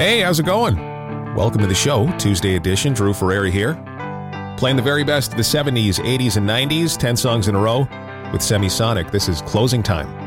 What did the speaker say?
Hey, how's it going? Welcome to the show, Tuesday edition. Drew Ferrari here. Playing the very best of the 70s, 80s, and 90s, 10 songs in a row with Semisonic. This is Closing Time.